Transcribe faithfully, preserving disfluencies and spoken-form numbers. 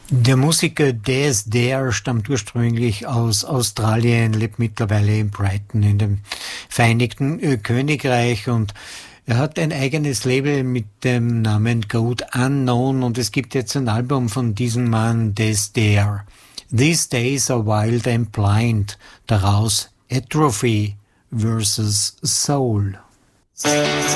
Der Musiker Des Dare stammt ursprünglich aus Australien, lebt mittlerweile in Brighton in dem Vereinigten äh, Königreich und er hat ein eigenes Label mit dem Namen Code Unknown und es gibt jetzt ein Album von diesem Mann Des Dare. These Days Are Wild and Blind, daraus Atrophy versus Soul.